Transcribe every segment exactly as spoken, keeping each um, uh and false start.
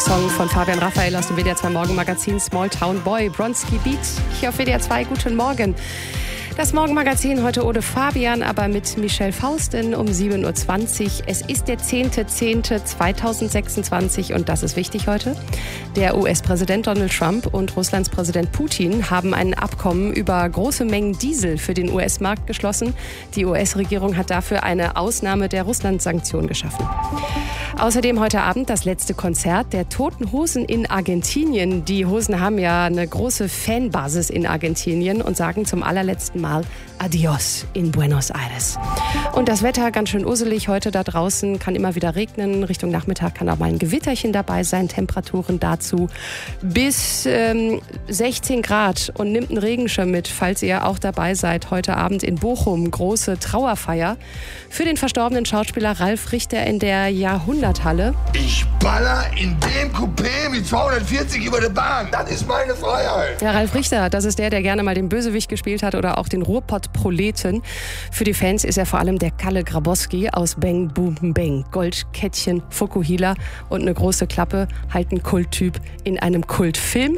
Song von Fabian Raphael aus dem W D R zwei Morgenmagazin Small Town Boy, Bronski Beat. Hier auf W D R zwei, guten Morgen. Das Morgenmagazin heute ohne Fabian, aber mit Michelle Faustin um sieben Uhr zwanzig. Es ist der zehnter zehnter zweitausendsechsundzwanzig und das ist wichtig heute. Der U S-Präsident Donald Trump und Russlands Präsident Putin haben ein Abkommen über große Mengen Diesel für den U S-Markt geschlossen. Die U S-Regierung hat dafür eine Ausnahme der Russland-Sanktionen geschaffen. Außerdem heute Abend das letzte Konzert der Toten Hosen in Argentinien. Die Hosen haben ja eine große Fanbasis in Argentinien und sagen zum allerletzten Mal Adios in Buenos Aires. Und das Wetter ganz schön usselig heute da draußen, kann immer wieder regnen. Richtung Nachmittag kann auch mal ein Gewitterchen dabei sein. Temperaturen dazu bis ähm, sechzehn Grad und nimmt einen Regenschirm mit, falls ihr auch dabei seid. Heute Abend in Bochum große Trauerfeier für den verstorbenen Schauspieler Ralf Richter in der Jahrhunderthalle. Ich baller in dem Coupé mit zweihundertvierzig über der Bahn. Das ist meine Freiheit. Ja, Ralf Richter, das ist der, der gerne mal den Bösewicht gespielt hat oder auch den Ruhrpott-Proleten. Für die Fans ist er vor allem der Kalle Grabowski aus Bang Boom Bang. Goldkettchen, Fukuhila und eine große Klappe, halt ein Kulttyp in einem Kultfilm.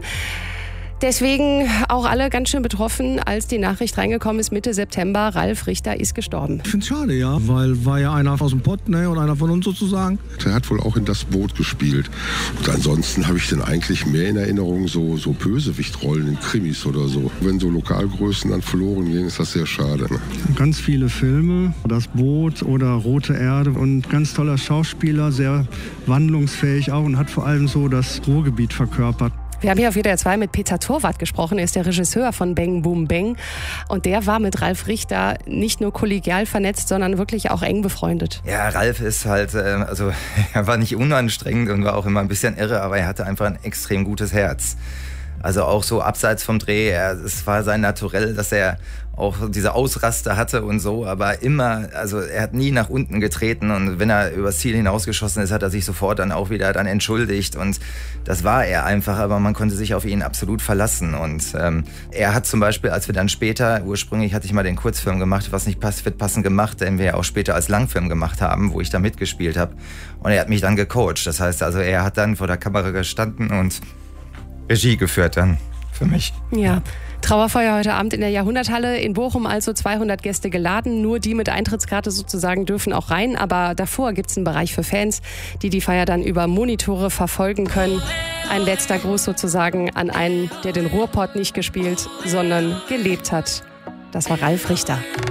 Deswegen auch alle ganz schön betroffen, als die Nachricht reingekommen ist, Mitte September, Ralf Richter ist gestorben. Ich finde es schade, ja, weil war ja einer aus dem Pott, ne, und einer von uns sozusagen. Der hat wohl auch in Das Boot gespielt. Und ansonsten habe ich den eigentlich mehr in Erinnerung, so, so Bösewichtrollen in Krimis oder so. Wenn so Lokalgrößen dann verloren gehen, ist das sehr schade. Ne? Ganz viele Filme, Das Boot oder Rote Erde und ganz toller Schauspieler, sehr wandlungsfähig auch und hat vor allem so das Ruhrgebiet verkörpert. Wir haben hier auf W D R zwei mit Peter Torwart gesprochen. Er ist der Regisseur von Bang Boom Bang. Und der war mit Ralf Richter nicht nur kollegial vernetzt, sondern wirklich auch eng befreundet. Ja, Ralf ist halt, also er war nicht unanstrengend und war auch immer ein bisschen irre, aber er hatte einfach ein extrem gutes Herz. Also auch so abseits vom Dreh, er, es war sein Naturell, dass er auch diese Ausraster hatte und so, aber immer, also er hat nie nach unten getreten und wenn er übers Ziel hinausgeschossen ist, hat er sich sofort dann auch wieder dann entschuldigt und das war er einfach, aber man konnte sich auf ihn absolut verlassen und ähm, er hat zum Beispiel, als wir dann später, ursprünglich hatte ich mal den Kurzfilm gemacht, was nicht passt, wird passend gemacht, den wir auch später als Langfilm gemacht haben, wo ich da mitgespielt habe und er hat mich dann gecoacht, das heißt also, er hat dann vor der Kamera gestanden und Regie geführt dann für mich. Ja. Trauerfeuer heute Abend in der Jahrhunderthalle in Bochum, also zweihundert Gäste geladen. Nur die mit Eintrittskarte sozusagen dürfen auch rein. Aber davor gibt es einen Bereich für Fans, die die Feier dann über Monitore verfolgen können. Ein letzter Gruß sozusagen an einen, der den Ruhrpott nicht gespielt, sondern gelebt hat. Das war Ralf Richter.